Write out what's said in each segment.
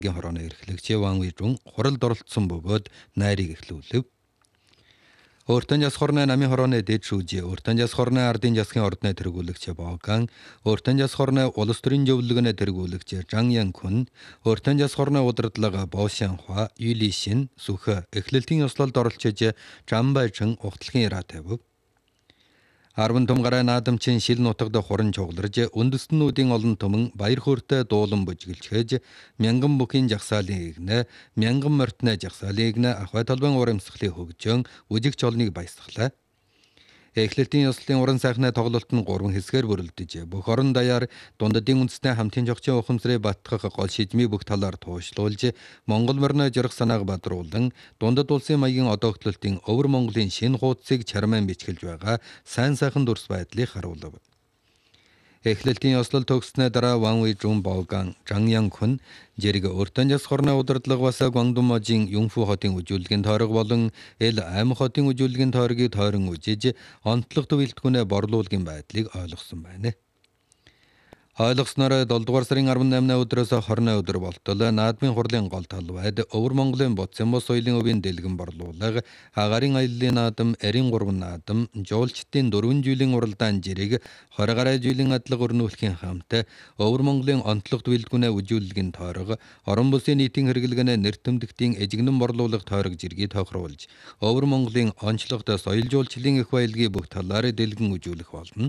хорооны эрхлэгч Ван Уижун хуралд оролцсон бөгөөд найрыг эхлүүлв. Өөртөө жас хорны намын хорооны дэд шүүжи, өөртөө жас хорны ардын жасгийн ордны тэргүүлэгч Боган, өөртөө жас хорны улс төрийн зөвлөгөөний тэргүүлэгч Жан Янкун, өөртөө жас хорны удирдлага Бо Шанхуа, Юли Шин, Сүхэ эхлэлтийн ёслолд оролцож Жан Байчин ухтлагын яраа тавив. 10 том гараа наадамчин шил нутагд хорон чугларж үндэстнүүдийн олон түмэн баяр хөөртэй дуулан бүжгэлжээж мянган бүхийн жагсаалын игнэ мянган мортны жагсаалын игнэ ахвай толбын урамсгалын хөгжөн үжигч олныг баясгалаа. Эхлэлтийн ёслолын уран сайхны тоглолт нь 3 хэсгээр бүрэлдэж бүх орон даяар дундадын үндэсний хамтын жогчийн ухамсарыг баттгах гол шийдмийн бүх талаар туушлуулж Монгол морины жирах санааг бадруулан дундад улсын маягийн одоогтлолтын өвөр Монголын шинэ хуудсыг чарман бичгэлж байгаа сайн сайхан дүрс байдлыг харуулв. Эхлэлтийн ёслол төгснөө дараа Ван Уижун Болган, Жан Янкун зэрэг өөртөө жас хорны удирдлага бас Гуандунможийн Юнфу хотын үжүүлгийн тойрог болон Эл Ам хотын үжүүлгийн тойргийг тойрон үжиж онцлогт бэлтгүүнээ борлуулгын байдлыг ойлгосон байна. Ойлгосноор 7 дугаар сарын 18-ны өдрөөс 20-ны өдөр болтол наадмын хурлын гол талбайд өвөр Монголын Боцсон бос соёлын өвийн дэлгэн борлуулга, агарын аяллын наадам, эрийн 3 наадам, жуулчдын 4 жилийн уралдаан жирэг, 20 гаруй жилийн адлага өрнүүлэхийн хамт өвөр Монголын онцлогт бэлтгүүнээ үжүүлэлгийн тойрог, орон бүсийн нийтийн хэрэглэгэнэ нэр томдөгтийн эжигнэн борлуулах тойрог жиргийг тохируулж, өвөр Монголын онцлогт соёл жуулчлалын их баялагын бүх талаар дэлгэн үжүүлэх болно.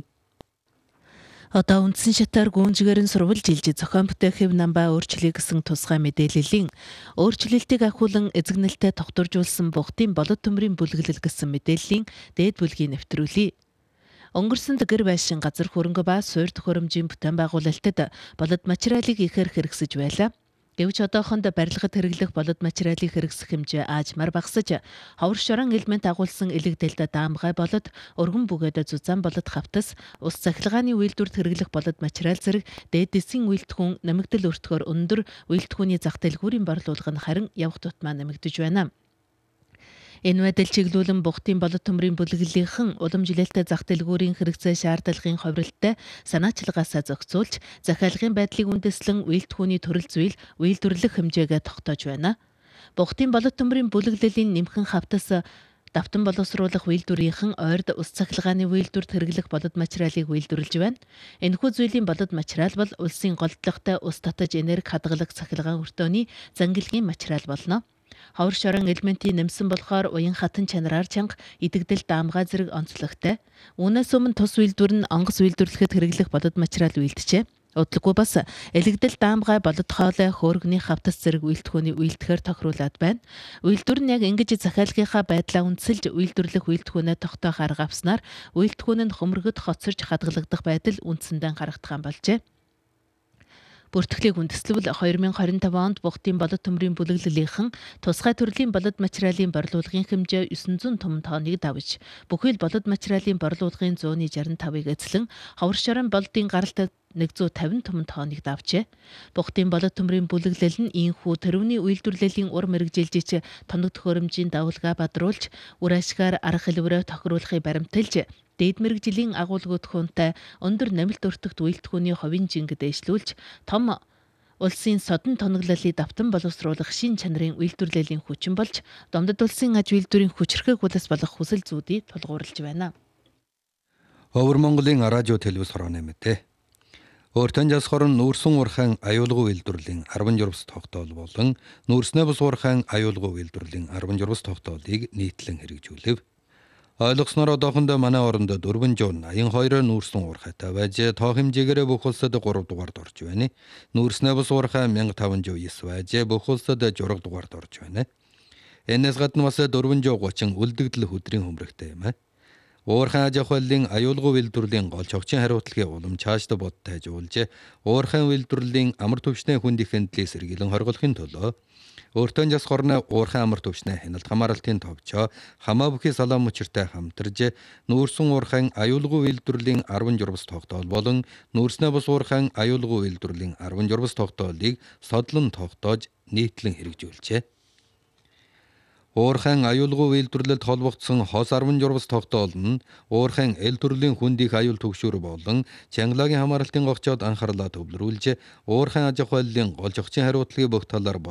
Одоо үндсэн шатаар гүнжгээр нь сурвалж илж зохион бүтээх намбаа өөрчлөе гэсэн тусгай мэдээллийн өөрчлөлтийг ахиулан эзэгнэлтэд тогтворжуулсан Бухтын болот төмрийн бүлэглэл гэсэн мэдээллийн дээд бүлгийг нэвтрүүлье. Өнгөрсөнд гэр байшин газар хөрөнгө ба суурь төхөөрөмжийн бүтээн байгуулалтад болот материалыг ихээр хэрэгсэж байлаа. Гэвч одоохонд барилгад хэрэглэх болот материалыг хэрэгсэх хэмжээ аажмаар багасж, ховор шорон элемент агуулсан элэг дэлдэ даамгай болот, өргөн бүгээд зузаан болот хавтас, ус цахилгааны үйлдвэрт хэрэглэх болот материал зэрэг дээд дэсийн үйлдэлхүүн нэмэгдэл өртгөөр өндөр үйлдэлхүүний зах дэлгүүрийн борлуулга нь харин явх тутмаа нэмэгдэж байна. Энэ байдал чиглүүлэн Бухтын болот төмрийн бүлэглэлийнхэн уламжлалтай зах дэлгүүрийн хэрэгцээ шаардлагын ховролттой санаачилгаасаа зохицуулж, захиалгын байдлыг үндэслэн үйлдэлхүүний төрөл зүйл үйлдвэрлэх хэмжээгээ тогтоож байна. Бухтын болот төмрийн бүлэглэлийн нэмхэн хавтас давтан боловсруулах үйлдвэрийнхэн ойрд ус цахилгааны үйлдвэрт хэрэглэх болот материалыг үйлдвэрлэж байна. Энэхүү зүйлийн болот материал бол улсын голдлогтой ус татаж энерги хадгалах цахилгаан өртөөний зангилгийн материал болно. Ховор шорон элементийн нэмсэн болохоор уян хатан чанараар чанга идэгдэл даамгай зэрэг онцлогтой. Үүнээс өмнө тус үйлдвэр нь онгоц үйлдвэрлэхэд хэрэглэх болот материал үйлдэжээ. Удалгүй бас элэгдэл даамгай болот хоолой хөөргөний хавтас зэрэг үйлдэлхүүний үйлдэхээр тохируулаад байна. Үйлдвэр нь яг ингэж захиалгынхаа байдлаа үндэслэж үйлдвэрлэх үйлдэлхүүнээ тогтоох арга авснаар үйлдэлхүүн нь хөмөргөд хоцорж хадгалагдах байдал үндсэндээ гарагдах юм болжээ. Бүртгэлийг үндэслэвэл 2025 онд Бухтын болот төмрийн бүлэглэлийнхэн тусгай төрлийн болот материалын борлуулгын хэмжээ 900 том тонныг давж, бүхэл болот материалын борлуулгын 165-ыг эзлэн, ховор шорон болотын гаралтай 150 том тонныг давжээ. Бухтын болот төмрийн бүлэглэл нь ийхүү тэрүүний үйлдвэрлэлийн ур мэрэгжилжиж тоног төхөөрөмжийн давалгаа бадруулж, үр ашгаар арга хэлбэрээ тохируулахыг баримталж, дээд мэрэгжлийн агуулгуудхуунтай өндөр намилт өртөгт үйлдэлхүүний ховын жинг дээшлүүлж, том улсын содон тоноглолыг давтан боловсруулах шин чанарын үйлдвэрлэлийн хүчин болж, домдод улсын аж үйлдвэрийн хүчрхэг улс болох хүсэл зүйдийг тулгуурлаж байна. Өвөр Монголын радио телевиз хорооны мэдээ. Өөртөө жас хорон нүүрсэн урхан аюулгүй үйлдвэрлэлийн 16 тогтоол болон нүүрснээ бус урхан аюулгүй үйлдвэрлэлийн 16 тогтоолыг нийтлэн хэрэгжүүлв. Ойлгосноор одоохондоо манай оронд 482 нүүрсэн уурхайтай байж тоо хэмжээгээр бүх улсад 3 дугаард орж байна. Нүүрснээ бус уурхай 1509 байж бүх улсад 6 дугаард орж байна. Энэс гадна бас 430 үлдэгдэл хөдрийн хөмрөгтэй юм. Уурхай аж ахуйлын аюулгүй үйлдвэрлэлийн гол чогчийн хариуцлагын улам цаашдаа бодтайжуулж, уурхай үйлдвэрлэлийн амар төвчний хүнд их хэндлийг сэргийлэн хоригдлохын төлөө өөртөө жас хорны уурхай амар төвчний хяналт хамааралтын товчоо хамаа бүхий салаан мөчөртэй хамтарж, нүүрсэн уурхайн аюулгүй үйлдвэрлэлийн 16 тогтоол болон нүүрснээ бус уурхайн аюулгүй үйлдвэрлэлийн 16 тогтоолыг содлон тогтоож нийтлэн хэрэгжүүлжээ. Уурхайн аюулгүй үйлдвэрлэлд холбогдсон хос 16-с тогтоол нь уурхайн эл төрлийн хүнд их аюул түгшүүр болон Чанглагийн хамгаалалтын гогчоод анхаарлаа төвлөрүүлж уурхайн аж ахуй байдлын гол зохицын хариуцлагын бүх талаар